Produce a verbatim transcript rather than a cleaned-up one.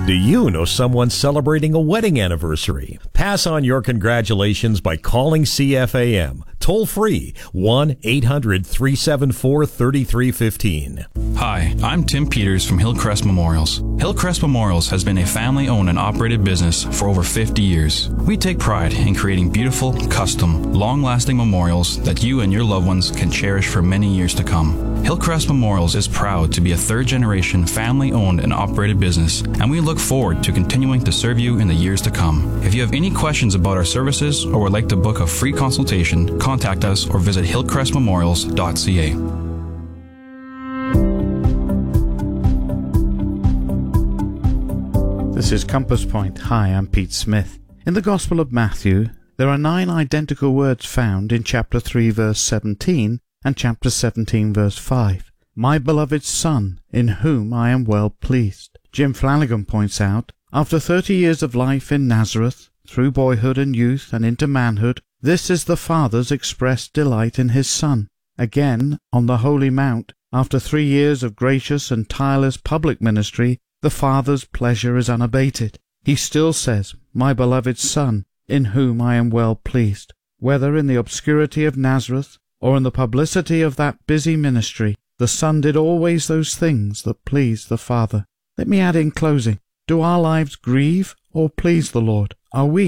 Do you know someone celebrating a wedding anniversary? Pass on your congratulations by calling C F A M. Toll free, one eight hundred three seven four three three one five. Hi, I'm Tim Peters from Hillcrest Memorials. Hillcrest Memorials has been a family-owned and operated business for over fifty years. We take pride in creating beautiful, custom, long-lasting memorials that you and your loved ones can cherish for many years to come. Hillcrest Memorials is proud to be a third-generation family-owned and operated business, and we look forward to continuing to serve you in the years to come. If you have any questions about our services or would like to book a free consultation, contact us or visit hillcrest memorials dot c a. This is Compass Point. Hi, I'm Pete Smith. In the Gospel of Matthew, there are nine identical words found in chapter three, verse seventeen, and chapter seventeen, verse five. My beloved Son, in whom I am well pleased. Jim Flanagan points out, after thirty years of life in Nazareth, through boyhood and youth and into manhood, this is the Father's expressed delight in his Son. Again, on the Holy Mount, after three years of gracious and tireless public ministry, the Father's pleasure is unabated. He still says, My beloved Son, in whom I am well pleased. Whether in the obscurity of Nazareth, or in the publicity of that busy ministry, the Son did always those things that pleased the Father. Let me add in closing, do our lives grieve or please the Lord? Are we